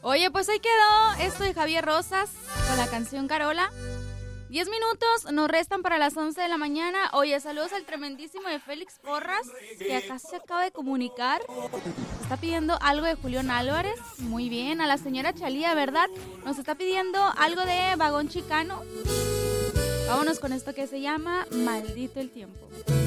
Oye, pues ahí quedó esto de Javier Rosas con la canción Carola. 10 minutos nos restan para las 11 de la mañana. Oye, saludos al tremendísimo de Félix Porras, que acá se acaba de comunicar. Está pidiendo algo de Julián Álvarez. Muy bien. A la señora Chalía, ¿verdad? Nos está pidiendo algo de Vagón Chicano. Vámonos con esto que se llama Maldito el Tiempo.